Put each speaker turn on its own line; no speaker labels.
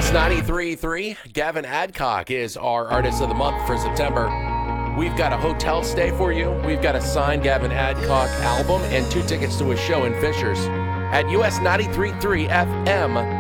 US 93.3, Gavin Adcock is our Artist of the Month for September. We've got a hotel stay for you. We've got a signed Gavin Adcock album and 2 tickets to a show in Fishers at US 93.3 FM.